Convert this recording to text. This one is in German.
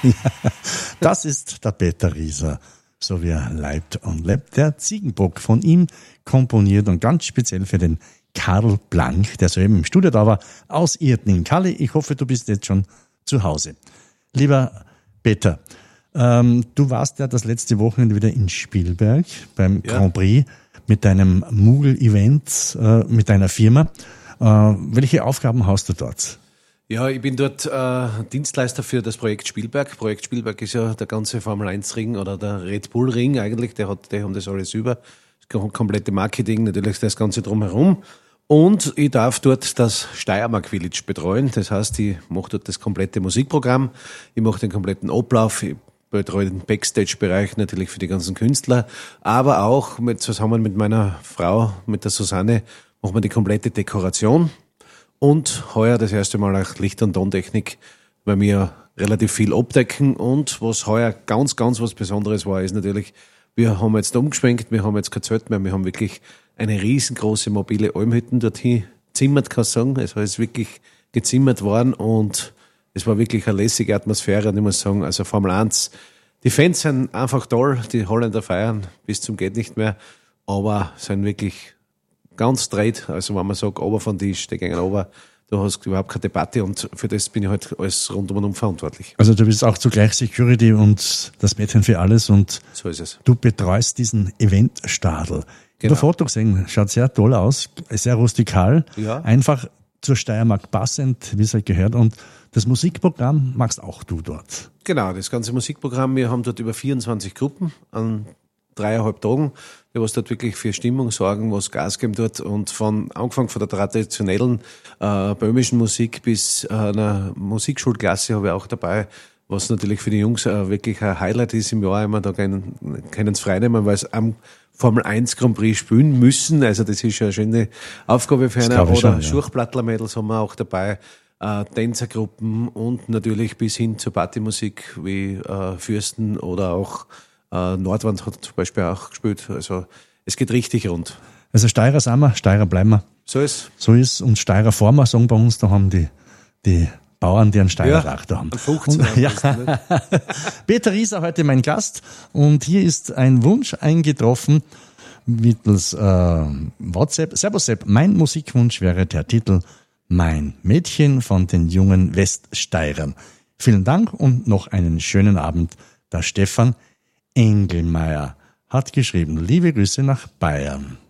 Das ist der Peter Rieser, so wie er leibt und lebt. Der Ziegenbock von ihm komponiert und ganz speziell für den Karl Blank, der soeben im Studio da war, aus Irtning. Karli, ich hoffe, du bist jetzt schon zu Hause. Lieber Peter, du warst ja das letzte Wochenende wieder in Spielberg beim Grand Prix mit deinem Mugel-Event, mit deiner Firma. Welche Aufgaben hast du dort? Ja, ich bin dort Dienstleister für das Projekt Spielberg. Projekt Spielberg ist ja der ganze Formel-1-Ring oder der Red Bull-Ring eigentlich. Die haben das alles über. Das komplette Marketing, natürlich das Ganze drumherum. Und ich darf dort das Steiermark Village betreuen. Das heißt, ich mache dort das komplette Musikprogramm. Ich mache den kompletten Ablauf. Ich betreue den Backstage-Bereich natürlich für die ganzen Künstler. Aber auch zusammen mit meiner Frau, mit der Susanne, machen wir die komplette Dekoration. Und heuer das erste Mal auch Licht- und Tontechnik, weil wir relativ viel abdecken. Und was heuer ganz, ganz was Besonderes war, ist natürlich, wir haben jetzt umgeschwenkt, wir haben jetzt kein Zelt mehr, wir haben wirklich eine riesengroße mobile Almhütten dorthin zimmert, kann ich sagen. Es ist wirklich gezimmert worden und es war wirklich eine lässige Atmosphäre. Und ich muss sagen, also Formel 1, die Fans sind einfach toll, die Holländer feiern bis zum geht nicht mehr, aber sind wirklich ganz straight, also wenn man sagt, ober von Tisch, die gehen ober, du hast überhaupt keine Debatte und für das bin ich halt alles rundum verantwortlich. Also du bist auch zugleich Security und das Mädchen für alles und so ist es. Du betreust diesen Eventstadel. Genau. Der Foto gesehen, schaut sehr toll aus, sehr rustikal, einfach zur Steiermark passend, wie es halt gehört und das Musikprogramm machst auch du dort. Genau, das ganze Musikprogramm, wir haben dort über 24 Gruppen an 3,5 Tagen, die was dort wirklich für Stimmung sorgen, was Gas geben dort und angefangen von der traditionellen böhmischen Musik bis einer Musikschulklasse habe ich auch dabei, was natürlich für die Jungs wirklich ein Highlight ist im Jahr, immer da können es frei nehmen, weil sie am Formel 1 Grand Prix spielen müssen, also das ist ja eine schöne Aufgabe für einen, oder Schurchplattler-Mädels haben wir auch dabei, Tänzergruppen und natürlich bis hin zur Partymusik wie Fürsten oder auch Nordwand hat zum Beispiel auch gespielt. Also es geht richtig rund. Also Steirer sind wir, Steirer bleiben wir. So ist. Und Steirer fahren wir, sagen bei uns, da haben die Bauern, die einen Steirer Traktor haben. Peter Rieser heute mein Gast und hier ist ein Wunsch eingetroffen mittels WhatsApp. Servus Sepp, mein Musikwunsch wäre der Titel Mein Mädchen von den jungen Weststeirern. Vielen Dank und noch einen schönen Abend. Der Stefan Engelmeier hat geschrieben, liebe Grüße nach Bayern.